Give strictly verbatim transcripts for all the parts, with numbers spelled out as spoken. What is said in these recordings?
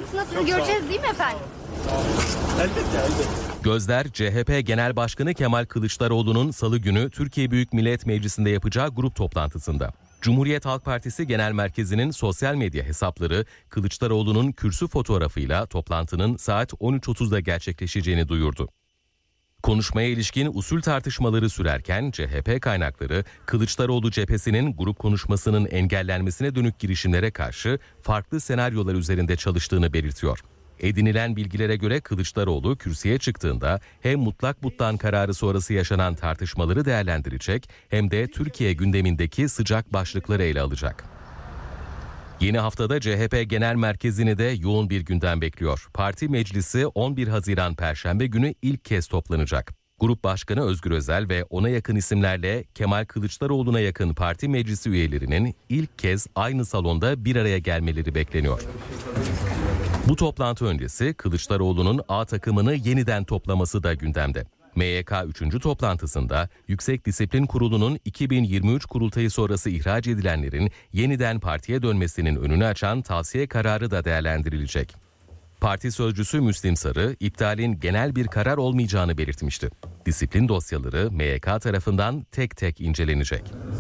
toplantısında sizi göreceğiz değil mi efendim? Elbette, elbette. Gözler C H P Genel Başkanı Kemal Kılıçdaroğlu'nun Salı günü Türkiye Büyük Millet Meclisi'nde yapacağı grup toplantısında. Cumhuriyet Halk Partisi Genel Merkezi'nin sosyal medya hesapları Kılıçdaroğlu'nun kürsü fotoğrafıyla toplantının saat on üç otuzda gerçekleşeceğini duyurdu. Konuşmaya ilişkin usul tartışmaları sürerken C H P kaynakları Kılıçdaroğlu cephesinin grup konuşmasının engellenmesine dönük girişimlere karşı farklı senaryolar üzerinde çalıştığını belirtiyor. Edinilen bilgilere göre Kılıçdaroğlu kürsüye çıktığında hem mutlak butlan kararı sonrası yaşanan tartışmaları değerlendirecek hem de Türkiye gündemindeki sıcak başlıkları ele alacak. Yeni haftada C H P Genel Merkezi'ni de yoğun bir gündem bekliyor. Parti meclisi on bir Haziran Perşembe günü ilk kez toplanacak. Grup Başkanı Özgür Özel ve ona yakın isimlerle Kemal Kılıçdaroğlu'na yakın parti meclisi üyelerinin ilk kez aynı salonda bir araya gelmeleri bekleniyor. Bu toplantı öncesi Kılıçdaroğlu'nun A takımını yeniden toplaması da gündemde. M Y K üçüncü toplantısında Yüksek Disiplin Kurulu'nun iki bin yirmi üç kurultayı sonrası ihraç edilenlerin yeniden partiye dönmesinin önünü açan tavsiye kararı da değerlendirilecek. Parti sözcüsü Müslim Sarı, iptalin genel bir karar olmayacağını belirtmişti. Disiplin dosyaları M Y K tarafından tek tek incelenecek.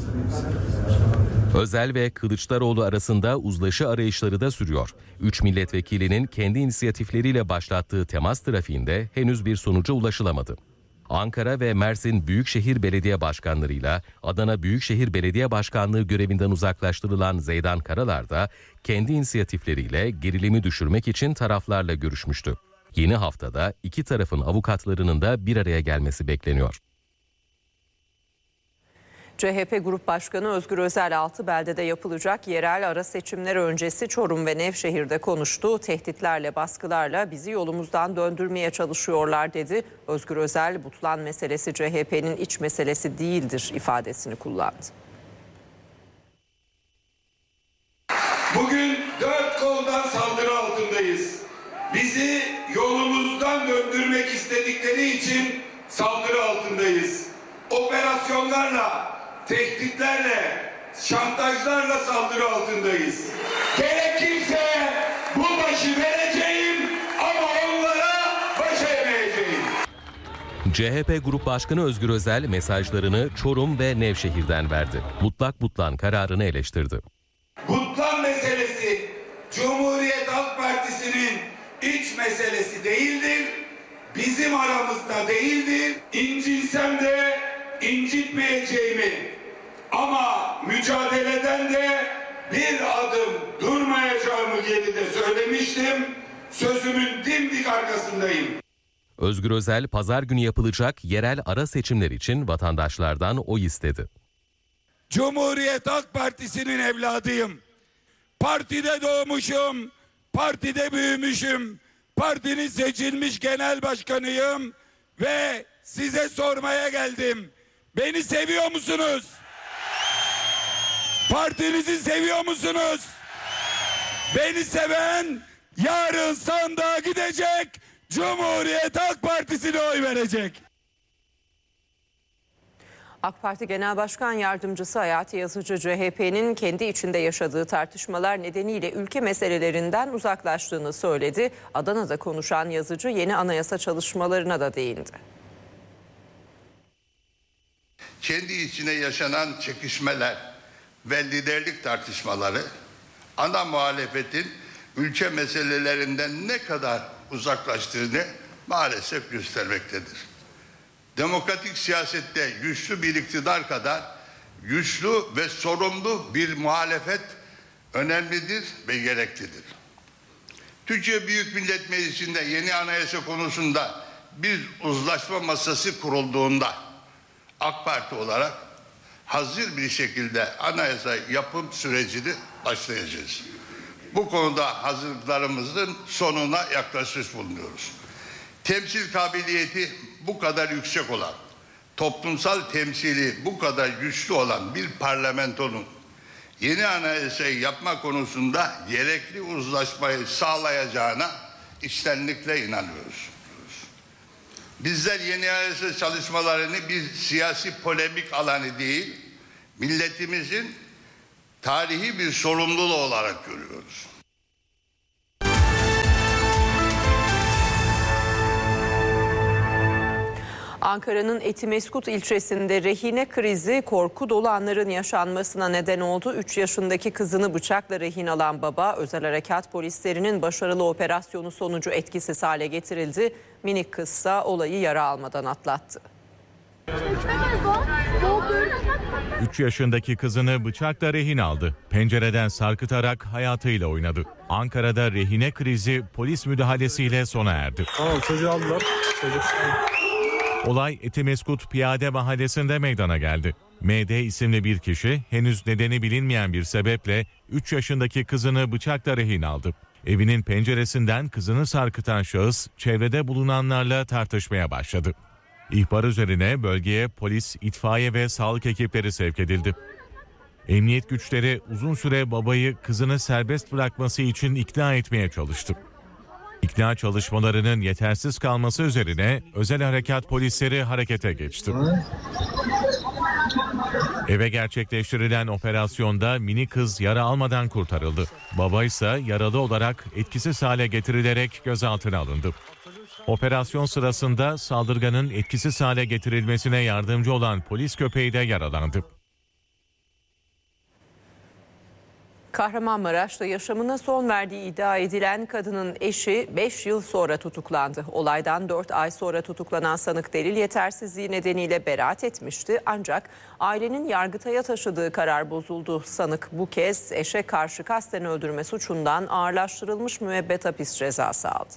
Özel ve Kılıçdaroğlu arasında uzlaşı arayışları da sürüyor. Üç milletvekilinin kendi inisiyatifleriyle başlattığı temas trafiğinde henüz bir sonuca ulaşılamadı. Ankara ve Mersin Büyükşehir Belediye Başkanlarıyla Adana Büyükşehir Belediye Başkanlığı görevinden uzaklaştırılan Zeydan Karalar da kendi inisiyatifleriyle gerilimi düşürmek için taraflarla görüşmüştü. Yeni haftada iki tarafın avukatlarının da bir araya gelmesi bekleniyor. C H P Grup Başkanı Özgür Özel altı beldede yapılacak yerel ara seçimler öncesi Çorum ve Nevşehir'de konuştu. Tehditlerle, baskılarla bizi yolumuzdan döndürmeye çalışıyorlar dedi. Özgür Özel, Butlan meselesi C H P'nin iç meselesi değildir ifadesini kullandı. Bugün dört koldan saldırı altındayız. Bizi yolumuzdan döndürmek istedikleri için saldırı altındayız. Operasyonlarla, tehditlerle, şantajlarla saldırı altındayız. Gerekirse bu başı vereceğim ama onlara baş eğmeyeceğim. C H P Grup Başkanı Özgür Özel mesajlarını Çorum ve Nevşehir'den verdi. Mutlak butlan kararını eleştirdi. Butlan meselesi Cumhuriyet Halk Partisi'nin iç meselesi değildir. Bizim aramızda değildir. İncinsem de incitmeyeceğimi ama mücadeleden de bir adım durmayacağımı geride söylemiştim. Sözümün dimdik arkasındayım. Özgür Özel pazar günü yapılacak yerel ara seçimler için vatandaşlardan oy istedi. Cumhuriyet Halk Partisi'nin evladıyım. Partide doğmuşum, partide büyümüşüm. Partinin seçilmiş genel başkanıyım ve size sormaya geldim. Beni seviyor musunuz? Partinizi seviyor musunuz? Beni seven yarın sandığa gidecek, Cumhuriyet Halk Partisi'ne oy verecek. AK Parti Genel Başkan Yardımcısı Hayati Yazıcı, C H P'nin kendi içinde yaşadığı tartışmalar nedeniyle ülke meselelerinden uzaklaştığını söyledi. Adana'da konuşan Yazıcı yeni anayasa çalışmalarına da değindi. Kendi içine yaşanan çekişmeler ve liderlik tartışmaları ana muhalefetin ülke meselelerinden ne kadar uzaklaştığını maalesef göstermektedir. Demokratik siyasette güçlü bir iktidar kadar güçlü ve sorumlu bir muhalefet önemlidir ve gereklidir. Türkiye Büyük Millet Meclisi'nde yeni anayasa konusunda bir uzlaşma masası kurulduğunda AK Parti olarak hazır bir şekilde anayasa yapım sürecini başlayacağız. Bu konuda hazırlıklarımızın sonuna yaklaşmış bulunuyoruz. Temsil kabiliyeti bu kadar yüksek olan, toplumsal temsili bu kadar güçlü olan bir parlamentonun yeni anayasayı yapma konusunda gerekli uzlaşmayı sağlayacağına içtenlikle inanıyoruz. Bizler yeni anayasa çalışmalarını bir siyasi polemik alanı değil, milletimizin tarihi bir sorumluluğu olarak görüyoruz. Ankara'nın Etimeskut ilçesinde rehine krizi korku dolu anların yaşanmasına neden oldu. üç yaşındaki kızını bıçakla rehin alan baba özel harekat polislerinin başarılı operasyonu sonucu etkisiz hale getirildi. Minik kızsa olayı yara almadan atlattı. üç yaşındaki kızını bıçakla rehin aldı. Pencereden sarkıtarak hayatıyla oynadı. Ankara'da rehine krizi polis müdahalesiyle sona erdi. Tamam, çocuğu aldılar. Çocuk. Olay Etimeskut Piyade Mahallesi'nde meydana geldi. M D isimli bir kişi henüz nedeni bilinmeyen bir sebeple üç yaşındaki kızını bıçakla rehin aldı. Evinin penceresinden kızını sarkıtan şahıs çevrede bulunanlarla tartışmaya başladı. İhbar üzerine bölgeye polis, itfaiye ve sağlık ekipleri sevk edildi. Emniyet güçleri uzun süre babayı kızını serbest bırakması için ikna etmeye çalıştı. İkna çalışmalarının yetersiz kalması üzerine özel harekat polisleri harekete geçti. Eve gerçekleştirilen operasyonda mini kız yara almadan kurtarıldı. Baba ise yaralı olarak etkisiz hale getirilerek gözaltına alındı. Operasyon sırasında saldırganın etkisiz hale getirilmesine yardımcı olan polis köpeği de yaralandı. Kahramanmaraş'ta yaşamına son verdiği iddia edilen kadının eşi beş yıl sonra tutuklandı. Olaydan dört ay sonra tutuklanan sanık delil yetersizliği nedeniyle beraat etmişti. Ancak ailenin Yargıtay'a taşıdığı karar bozuldu. Sanık bu kez eşe karşı kasten öldürme suçundan ağırlaştırılmış müebbet hapis cezası aldı.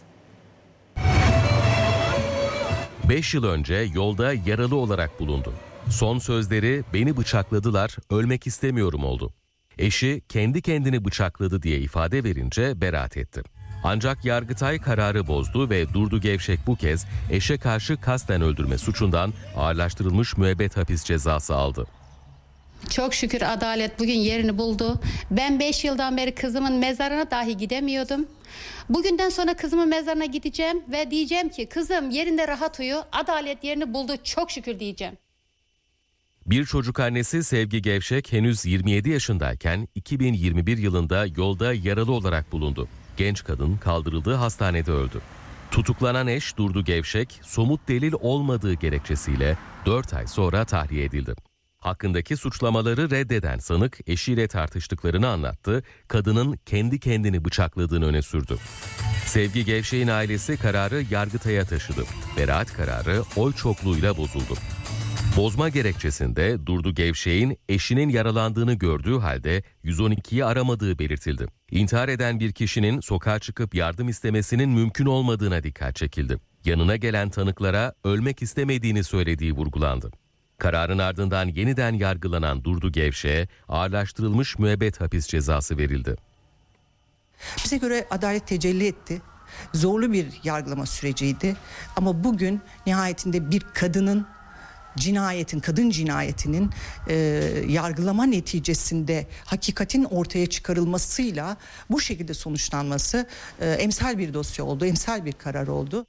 beş yıl önce yolda yaralı olarak bulundu. Son sözleri "beni bıçakladılar, ölmek istemiyorum" oldu. Eşi kendi kendini bıçakladı diye ifade verince beraat etti. Ancak Yargıtay kararı bozdu ve Durdu Gevşek bu kez eşe karşı kasten öldürme suçundan ağırlaştırılmış müebbet hapis cezası aldı. Çok şükür adalet bugün yerini buldu. Ben beş yıldan beri kızımın mezarına dahi gidemiyordum. Bugünden sonra kızımın mezarına gideceğim ve diyeceğim ki kızım yerinde rahat uyu, adalet yerini buldu, çok şükür diyeceğim. Bir çocuk annesi Sevgi Gevşek henüz yirmi yedi yaşındayken iki bin yirmi bir yılında yolda yaralı olarak bulundu. Genç kadın kaldırıldığı hastanede öldü. Tutuklanan eş Durdu Gevşek somut delil olmadığı gerekçesiyle dört ay sonra tahliye edildi. Hakkındaki suçlamaları reddeden sanık eşiyle tartıştıklarını anlattı, kadının kendi kendini bıçakladığını öne sürdü. Sevgi Gevşek'in ailesi kararı Yargıtay'a taşıdı. Beraat kararı oy çokluğuyla bozuldu. Bozma gerekçesinde Durdu Gevşek'in eşinin yaralandığını gördüğü halde yüz on ikiyi aramadığı belirtildi. İntihar eden bir kişinin sokağa çıkıp yardım istemesinin mümkün olmadığına dikkat çekildi. Yanına gelen tanıklara ölmek istemediğini söylediği vurgulandı. Kararın ardından yeniden yargılanan Durdu Gevşek'e ağırlaştırılmış müebbet hapis cezası verildi. Bize göre adalet tecelli etti. Zorlu bir yargılama süreciydi. Ama bugün nihayetinde bir kadının cinayetin, kadın cinayetinin e, yargılama neticesinde hakikatin ortaya çıkarılmasıyla bu şekilde sonuçlanması e, emsal bir dosya oldu, emsal bir karar oldu.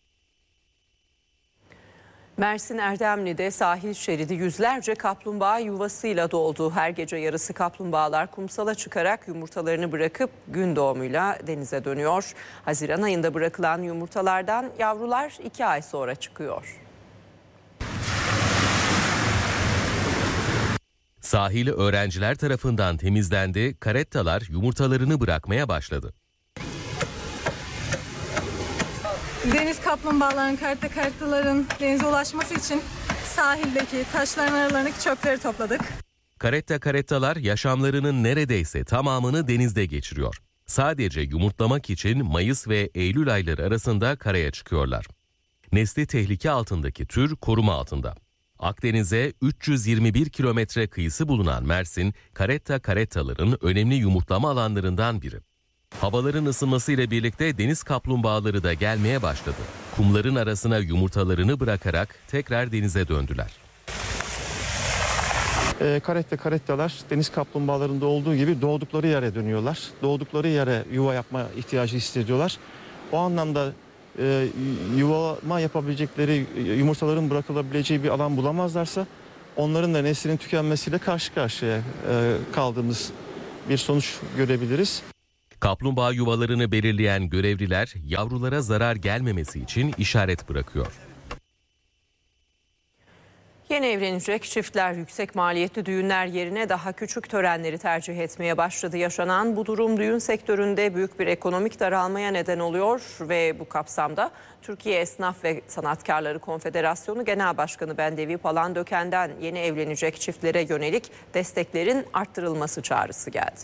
Mersin Erdemli'de sahil şeridi yüzlerce kaplumbağa yuvasıyla doldu. Her gece yarısı kaplumbağalar kumsala çıkarak yumurtalarını bırakıp gün doğumuyla denize dönüyor. Haziran ayında bırakılan yumurtalardan yavrular iki ay sonra çıkıyor. Sahil öğrenciler tarafından temizlendi, karettalar yumurtalarını bırakmaya başladı. Deniz kaplumbağaların, karetta karettaların denize ulaşması için sahildeki taşların aralarındaki çöpleri topladık. Karetta karettalar yaşamlarının neredeyse tamamını denizde geçiriyor. Sadece yumurtlamak için Mayıs ve Eylül ayları arasında karaya çıkıyorlar. Nesli tehlike altındaki tür koruma altında. Akdeniz'e üç yüz yirmi bir kilometre kıyısı bulunan Mersin, karetta karettaların önemli yumurtlama alanlarından biri. Havaların ısınmasıyla birlikte deniz kaplumbağaları da gelmeye başladı. Kumların arasına yumurtalarını bırakarak tekrar denize döndüler. E, karetta karettalar deniz kaplumbağalarında olduğu gibi doğdukları yere dönüyorlar. Doğdukları yere yuva yapma ihtiyacı hissediyorlar. O anlamda e, yuvama yapabilecekleri, yumurtaların bırakılabileceği bir alan bulamazlarsa onların da neslinin tükenmesiyle karşı karşıya e, kaldığımız bir sonuç görebiliriz. Kaplumbağa yuvalarını belirleyen görevliler yavrulara zarar gelmemesi için işaret bırakıyor. Yeni evlenecek çiftler yüksek maliyetli düğünler yerine daha küçük törenleri tercih etmeye başladı. Yaşanan bu durum düğün sektöründe büyük bir ekonomik daralmaya neden oluyor ve bu kapsamda Türkiye Esnaf ve Sanatkarları Konfederasyonu Genel Başkanı Bendevi Palandöken'den yeni evlenecek çiftlere yönelik desteklerin arttırılması çağrısı geldi.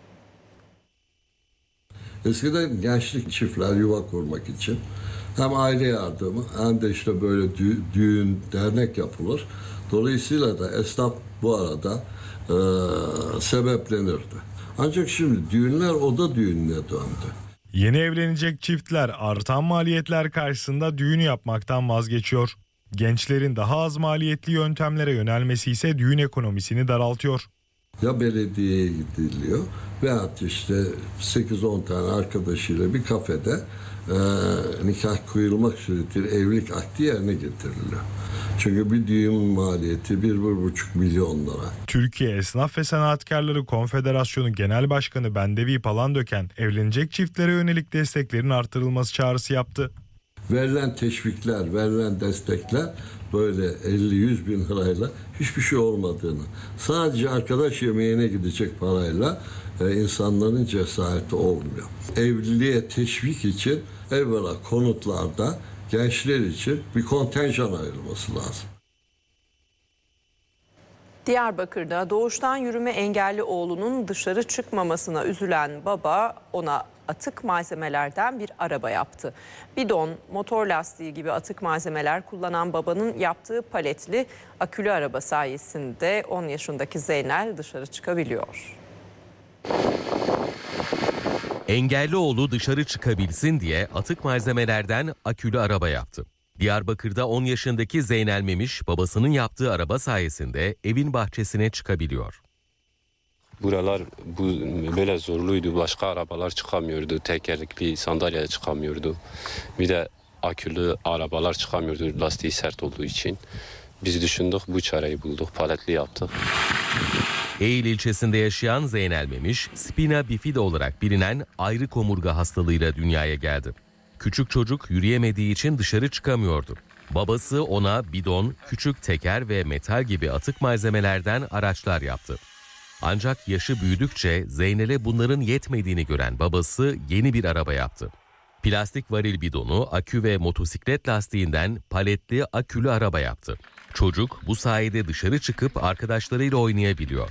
Eskiden gençlik çiftler yuva kurmak için hem aile yardımı hem de işte böyle dü- düğün, dernek yapılır. Dolayısıyla da esnaf bu arada e, sebeplenirdi. Ancak şimdi düğünler oda düğününe döndü. Yeni evlenecek çiftler artan maliyetler karşısında düğün yapmaktan vazgeçiyor. Gençlerin daha az maliyetli yöntemlere yönelmesi ise düğün ekonomisini daraltıyor. Ya belediyeye gidiliyor veyahut işte sekiz on tane arkadaşıyla bir kafede e, nikah kıyılmak suretiyle evlilik akdi yerine getiriliyor. Çünkü bir düğün maliyeti bir, bir buçuk milyon lira. Türkiye Esnaf ve Sanatkarları Konfederasyonu Genel Başkanı Bendevi Palandöken evlenecek çiftlere yönelik desteklerin artırılması çağrısı yaptı. Verilen teşvikler, verilen destekler böyle elli yüz bin lirayla hiçbir şey olmadığını, sadece arkadaş yemeğine gidecek parayla e, insanların cesareti olmuyor. Evliliğe teşvik için evvela konutlarda gençler için bir kontenjan ayrılması lazım. Diyarbakır'da doğuştan yürüme engelli oğlunun dışarı çıkmamasına üzülen baba ona atık malzemelerden bir araba yaptı. Bidon, motor lastiği gibi atık malzemeler kullanan babanın yaptığı paletli akülü araba sayesinde on yaşındaki Zeynel dışarı çıkabiliyor. Engelli oğlu dışarı çıkabilsin diye atık malzemelerden akülü araba yaptı. Diyarbakır'da on yaşındaki Zeynel Memiş babasının yaptığı araba sayesinde evin bahçesine çıkabiliyor. Buralar bu böyle zorluydu. Başka arabalar çıkamıyordu. Tekerlekli sandalye çıkamıyordu. Bir de akülü arabalar çıkamıyordu lastiği sert olduğu için. Biz düşündük, bu çareyi bulduk. Paletli yaptık. Eğil ilçesinde yaşayan Zeynel Memiş, spina bifida olarak bilinen ayrı omurga hastalığıyla dünyaya geldi. Küçük çocuk yürüyemediği için dışarı çıkamıyordu. Babası ona bidon, küçük teker ve metal gibi atık malzemelerden araçlar yaptı. Ancak yaşı büyüdükçe Zeynel'e bunların yetmediğini gören babası yeni bir araba yaptı. Plastik varil bidonu, akü ve motosiklet lastiğinden paletli akülü araba yaptı. Çocuk bu sayede dışarı çıkıp arkadaşlarıyla oynayabiliyor.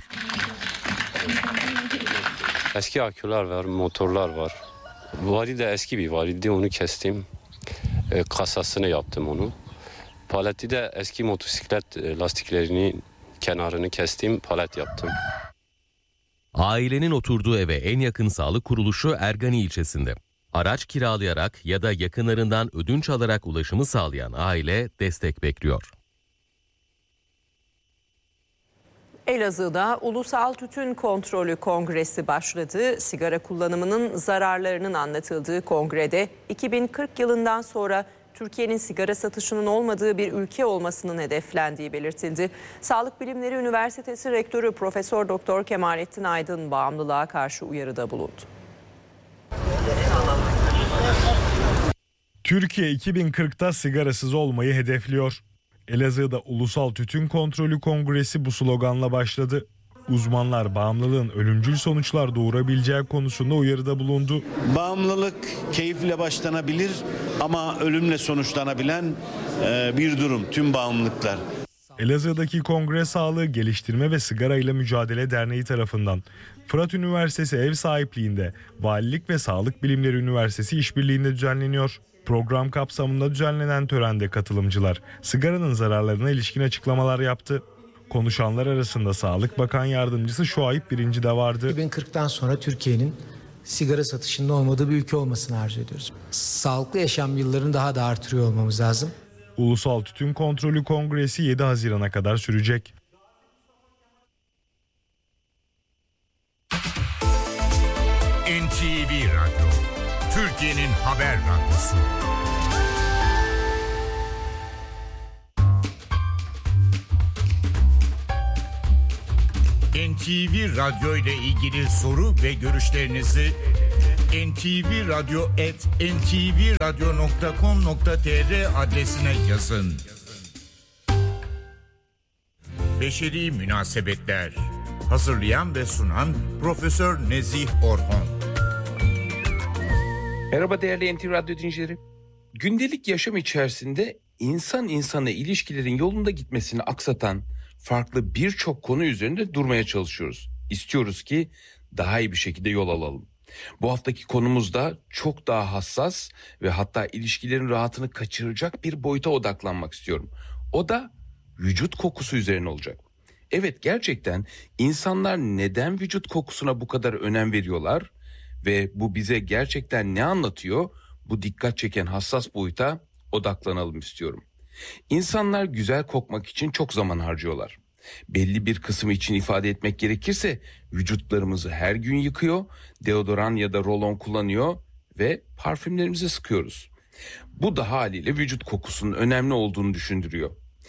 Eski aküler var, motorlar var. Varil de eski bir varildi, onu kestim. E, kasasını yaptım onu. Paleti de eski motosiklet e, lastiklerini kenarını kestim, palet yaptım. Ailenin oturduğu eve en yakın sağlık kuruluşu Ergani ilçesinde. Araç kiralayarak ya da yakınlarından ödünç alarak ulaşımı sağlayan aile destek bekliyor. Elazığ'da Ulusal Tütün Kontrolü Kongresi başladı. Sigara kullanımının zararlarının anlatıldığı kongrede iki bin kırk yılından sonra Türkiye'nin sigara satışının olmadığı bir ülke olmasının hedeflendiği belirtildi. Sağlık Bilimleri Üniversitesi Rektörü Profesör Doktor Kemalettin Aydın bağımlılığa karşı uyarıda bulundu. Türkiye iki bin kırkta sigarasız olmayı hedefliyor. Elazığ'da Ulusal Tütün Kontrolü Kongresi bu sloganla başladı. Uzmanlar bağımlılığın ölümcül sonuçlar doğurabileceği konusunda uyarıda bulundu. Bağımlılık keyifle başlanabilir ama ölümle sonuçlanabilen bir durum tüm bağımlılıklar. Elazığ'daki Kongre Sağlığı Geliştirme ve Sigara ile Mücadele Derneği tarafından Fırat Üniversitesi ev sahipliğinde Valilik ve Sağlık Bilimleri Üniversitesi işbirliğinde düzenleniyor. Program kapsamında düzenlenen törende katılımcılar sigaranın zararlarına ilişkin açıklamalar yaptı. Konuşanlar arasında Sağlık Bakan Yardımcısı Şuayb Birinci de vardı. iki bin kırktan sonra Türkiye'nin sigara satışında olmadığı bir ülke olmasını arzu ediyoruz. Sağlıklı yaşam yıllarını daha da artırıyor olmamız lazım. Ulusal Tütün Kontrolü Kongresi yedi Haziran'a kadar sürecek. N T V Radyo, Türkiye'nin haber radyosu. N T V Radyo ile ilgili soru ve görüşlerinizi en ti vi radyo at en ti vi radyo nokta com nokta tr adresine yazın. Beşeri Münasebetler. Hazırlayan ve sunan Profesör Nezih Orhon. Merhaba değerli N T V Radyo dinleyicileri. Gündelik yaşam içerisinde insan insana ilişkilerin yolunda gitmesini aksatan farklı birçok konu üzerinde durmaya çalışıyoruz. İstiyoruz ki daha iyi bir şekilde yol alalım. Bu haftaki konumuz da çok daha hassas ve hatta ilişkilerin rahatını kaçıracak bir boyuta odaklanmak istiyorum. O da vücut kokusu üzerine olacak. Evet, gerçekten insanlar neden vücut kokusuna bu kadar önem veriyorlar ve bu bize gerçekten ne anlatıyor? Bu dikkat çeken hassas boyuta odaklanalım istiyorum. İnsanlar güzel kokmak için çok zaman harcıyorlar. Belli bir kısmı için ifade etmek gerekirse vücutlarımızı her gün yıkıyor, deodoran ya da rolon kullanıyor ve parfümlerimizi sıkıyoruz. Bu da haliyle vücut kokusunun önemli olduğunu düşündürüyor.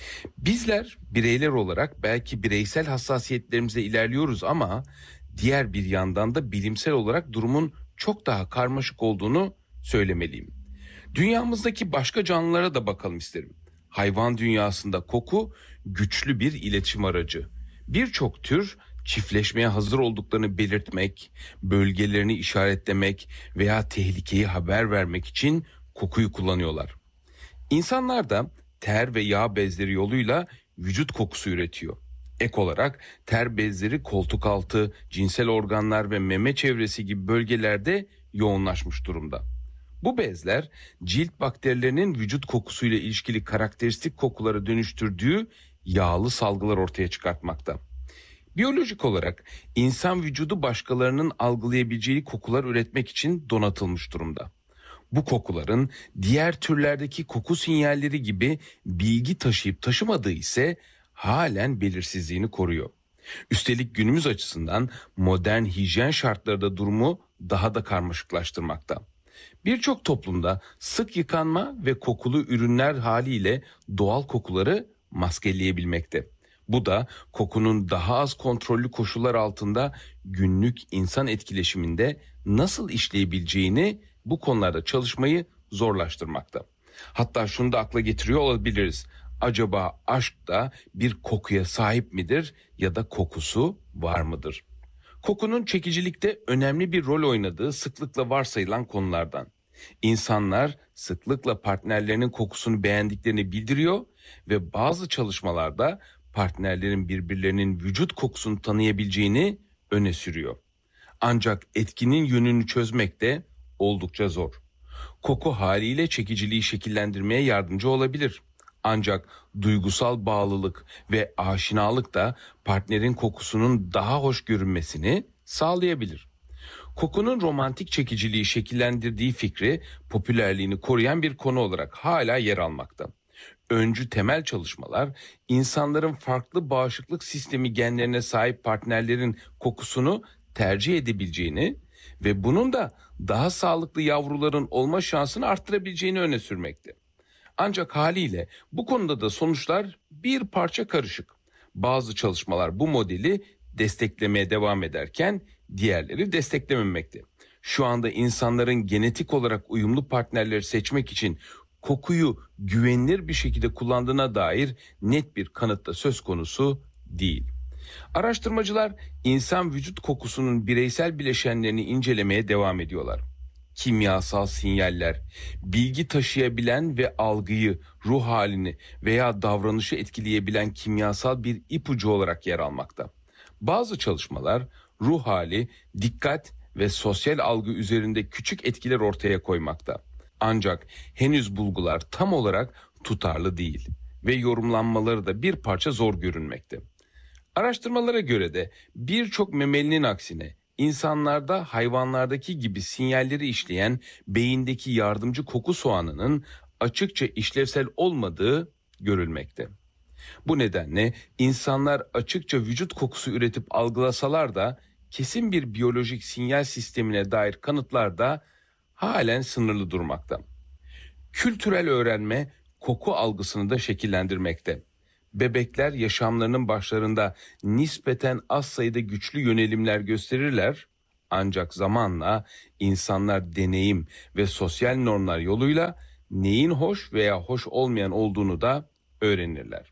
Bizler bireyler olarak belki bireysel hassasiyetlerimizle ilerliyoruz ama diğer bir yandan da bilimsel olarak durumun çok daha karmaşık olduğunu söylemeliyim. Dünyamızdaki başka canlılara da bakalım isterim. Hayvan dünyasında koku güçlü bir iletişim aracı. Birçok tür çiftleşmeye hazır olduklarını belirtmek, bölgelerini işaretlemek veya tehlikeyi haber vermek için kokuyu kullanıyorlar. İnsanlar da ter ve yağ bezleri yoluyla vücut kokusu üretiyor. Ek olarak ter bezleri koltuk altı, cinsel organlar ve meme çevresi gibi bölgelerde yoğunlaşmış durumda. Bu bezler cilt bakterilerinin vücut kokusuyla ilişkili karakteristik kokulara dönüştürdüğü yağlı salgılar ortaya çıkartmakta. Biyolojik olarak insan vücudu başkalarının algılayabileceği kokular üretmek için donatılmış durumda. Bu kokuların diğer türlerdeki koku sinyalleri gibi bilgi taşıyıp taşımadığı ise halen belirsizliğini koruyor. Üstelik günümüz açısından modern hijyen şartları da durumu daha da karmaşıklaştırmakta. Birçok toplumda sık yıkanma ve kokulu ürünler haliyle doğal kokuları maskeleyebilmekte. Bu da kokunun daha az kontrollü koşullar altında günlük insan etkileşiminde nasıl işleyebileceğini, bu konularda çalışmayı zorlaştırmakta. Hatta şunu da akla getiriyor olabiliriz. Acaba aşk da bir kokuya sahip midir ya da kokusu var mıdır? Kokunun çekicilikte önemli bir rol oynadığı sıklıkla varsayılan konulardan. İnsanlar sıklıkla partnerlerinin kokusunu beğendiklerini bildiriyor ve bazı çalışmalarda partnerlerin birbirlerinin vücut kokusunu tanıyabileceğini öne sürüyor. Ancak etkinin yönünü çözmek de oldukça zor. Koku haliyle çekiciliği şekillendirmeye yardımcı olabilir. Ancak duygusal bağlılık ve aşinalık da partnerin kokusunun daha hoş görünmesini sağlayabilir. Kokunun romantik çekiciliği şekillendirdiği fikri popülerliğini koruyan bir konu olarak hala yer almakta. Öncü temel çalışmalar insanların farklı bağışıklık sistemi genlerine sahip partnerlerin kokusunu tercih edebileceğini ve bunun da daha sağlıklı yavruların olma şansını arttırabileceğini öne sürmekte. Ancak haliyle bu konuda da sonuçlar bir parça karışık. Bazı çalışmalar bu modeli desteklemeye devam ederken diğerleri desteklememekte. Şu anda insanların genetik olarak uyumlu partnerleri seçmek için kokuyu güvenilir bir şekilde kullandığına dair net bir kanıt da söz konusu değil. Araştırmacılar insan vücut kokusunun bireysel bileşenlerini incelemeye devam ediyorlar. Kimyasal sinyaller, bilgi taşıyabilen ve algıyı, ruh halini veya davranışı etkileyebilen kimyasal bir ipucu olarak yer almakta. Bazı çalışmalar ruh hali, dikkat ve sosyal algı üzerinde küçük etkiler ortaya koymakta. Ancak henüz bulgular tam olarak tutarlı değil ve yorumlanmaları da bir parça zor görünmekte. Araştırmalara göre de birçok memelinin aksine insanlarda hayvanlardaki gibi sinyalleri işleyen beyindeki yardımcı koku soğanının açıkça işlevsel olmadığı görülmekte. Bu nedenle insanlar açıkça vücut kokusu üretip algılasalar da kesin bir biyolojik sinyal sistemine dair kanıtlar da halen sınırlı durmakta. Kültürel öğrenme koku algısını da şekillendirmekte. Bebekler yaşamlarının başlarında nispeten az sayıda güçlü yönelimler gösterirler, ancak zamanla insanlar deneyim ve sosyal normlar yoluyla neyin hoş veya hoş olmayan olduğunu da öğrenirler.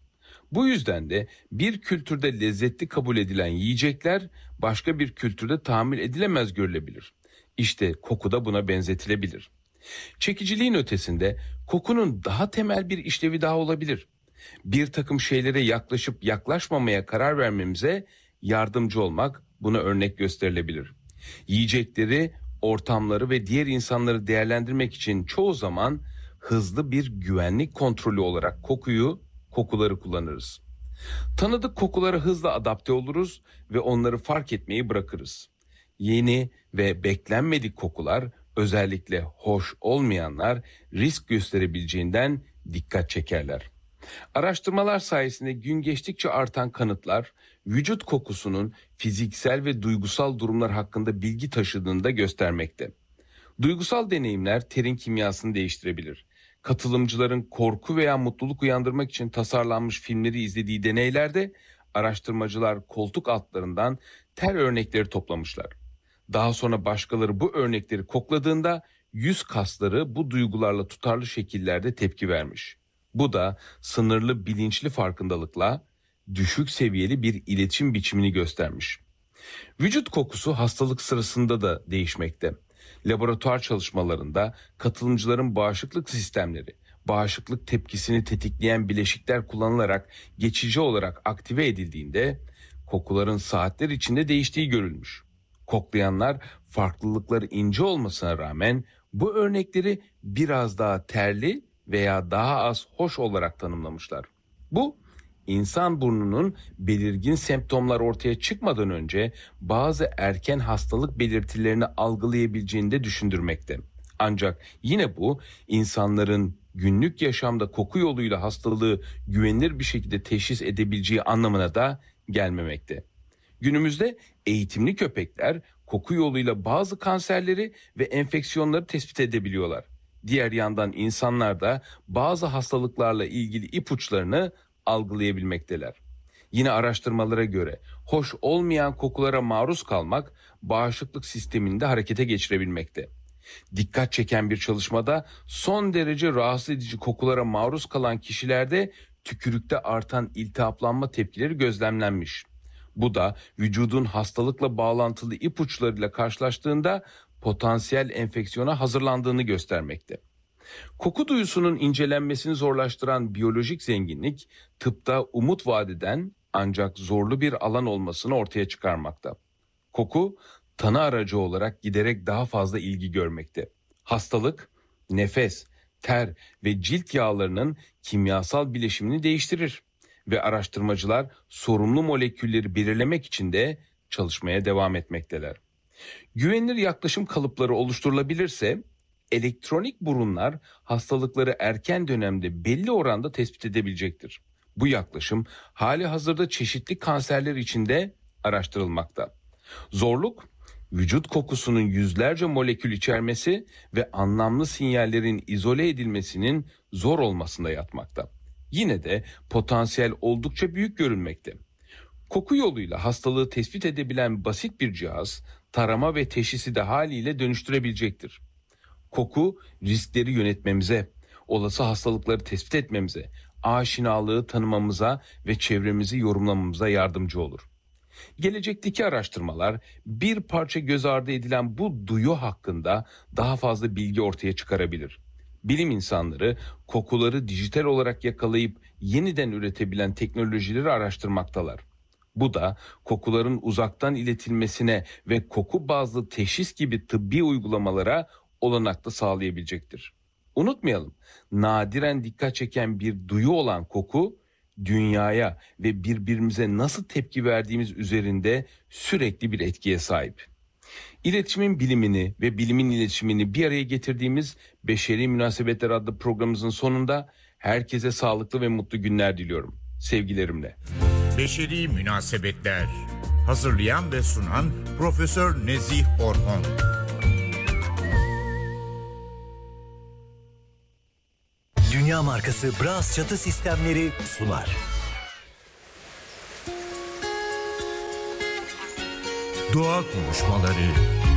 Bu yüzden de bir kültürde lezzetli kabul edilen yiyecekler başka bir kültürde tahammül edilemez görülebilir. İşte koku da buna benzetilebilir. Çekiciliğin ötesinde kokunun daha temel bir işlevi daha olabilir. Bir takım şeylere yaklaşıp yaklaşmamaya karar vermemize yardımcı olmak buna örnek gösterilebilir. Yiyecekleri, ortamları ve diğer insanları değerlendirmek için çoğu zaman hızlı bir güvenlik kontrolü olarak kokuyu, kokuları kullanırız. Tanıdık kokulara hızla adapte oluruz ve onları fark etmeyi bırakırız. Yeni ve beklenmedik kokular, özellikle hoş olmayanlar risk gösterebileceğinden dikkat çekerler. Araştırmalar sayesinde gün geçtikçe artan kanıtlar, vücut kokusunun fiziksel ve duygusal durumlar hakkında bilgi taşıdığını da göstermekte. Duygusal deneyimler terin kimyasını değiştirebilir. Katılımcıların korku veya mutluluk uyandırmak için tasarlanmış filmleri izlediği deneylerde araştırmacılar koltuk altlarından ter örnekleri toplamışlar. Daha sonra başkaları bu örnekleri kokladığında yüz kasları bu duygularla tutarlı şekillerde tepki vermiş. Bu da sınırlı bilinçli farkındalıkla düşük seviyeli bir iletişim biçimini göstermiş. Vücut kokusu hastalık sırasında da değişmekte. Laboratuvar çalışmalarında katılımcıların bağışıklık sistemleri, bağışıklık tepkisini tetikleyen bileşikler kullanılarak geçici olarak aktive edildiğinde kokuların saatler içinde değiştiği görülmüş. Koklayanlar farklılıkları ince olmasına rağmen bu örnekleri biraz daha terli veya daha az hoş olarak tanımlamışlar. Bu, insan burnunun belirgin semptomlar ortaya çıkmadan önce bazı erken hastalık belirtilerini algılayabileceğini de düşündürmekte. Ancak yine bu, insanların günlük yaşamda koku yoluyla hastalığı güvenilir bir şekilde teşhis edebileceği anlamına da gelmemekte. Günümüzde eğitimli köpekler koku yoluyla bazı kanserleri ve enfeksiyonları tespit edebiliyorlar. Diğer yandan insanlar da bazı hastalıklarla ilgili ipuçlarını algılayabilmekteler. Yine araştırmalara göre hoş olmayan kokulara maruz kalmak bağışıklık sistemini de harekete geçirebilmekte. Dikkat çeken bir çalışmada son derece rahatsız edici kokulara maruz kalan kişilerde tükürükte artan iltihaplanma tepkileri gözlemlenmiş. Bu da vücudun hastalıkla bağlantılı ipuçlarıyla karşılaştığında potansiyel enfeksiyona hazırlandığını göstermekte. Koku duyusunun incelenmesini zorlaştıran biyolojik zenginlik, tıpta umut vaat eden ancak zorlu bir alan olmasını ortaya çıkarmakta. Koku, tanı aracı olarak giderek daha fazla ilgi görmekte. Hastalık, nefes, ter ve cilt yağlarının kimyasal bileşimini değiştirir ve araştırmacılar sorumlu molekülleri belirlemek için de çalışmaya devam etmekteler. Güvenilir yaklaşım kalıpları oluşturulabilirse, elektronik burunlar hastalıkları erken dönemde belli oranda tespit edebilecektir. Bu yaklaşım hali hazırda çeşitli kanserler için de araştırılmakta. Zorluk, vücut kokusunun yüzlerce molekül içermesi ve anlamlı sinyallerin izole edilmesinin zor olmasında yatmakta. Yine de potansiyel oldukça büyük görünmekte. Koku yoluyla hastalığı tespit edebilen basit bir cihaz, tarama ve teşhisi de haliyle dönüştürebilecektir. Koku, riskleri yönetmemize, olası hastalıkları tespit etmemize, aşinalığı tanımamıza ve çevremizi yorumlamamıza yardımcı olur. Gelecekteki araştırmalar bir parça göz ardı edilen bu duyu hakkında daha fazla bilgi ortaya çıkarabilir. Bilim insanları kokuları dijital olarak yakalayıp yeniden üretebilen teknolojileri araştırmaktalar. Bu da kokuların uzaktan iletilmesine ve koku bazlı teşhis gibi tıbbi uygulamalara olanak da sağlayabilecektir. Unutmayalım, nadiren dikkat çeken bir duyu olan koku, dünyaya ve birbirimize nasıl tepki verdiğimiz üzerinde sürekli bir etkiye sahip. İletişimin bilimini ve bilimin iletişimini bir araya getirdiğimiz Beşeri Münasebetler adlı programımızın sonunda herkese sağlıklı ve mutlu günler diliyorum. Sevgilerimle. Beşeri Münasebetler. Hazırlayan ve sunan Profesör Nezih Orhon. Dünya markası Bras çatı sistemleri sunar. Doğa konuşmaları.